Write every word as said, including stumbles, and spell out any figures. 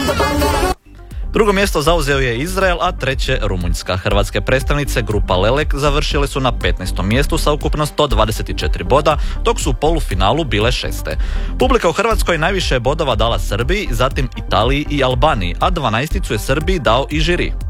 Drugo mjesto zauzeo je Izrael, a treće Rumunjska. Hrvatske predstavnice grupa Lelek završile su na petnaestom mjestu sa ukupno sto dvadeset četiri boda, dok su u polufinalu bile šeste. Publika u Hrvatskoj najviše je bodova dala Srbiji, zatim Italiji i Albaniji, a dvanaesticu je Srbiji dao i žiri.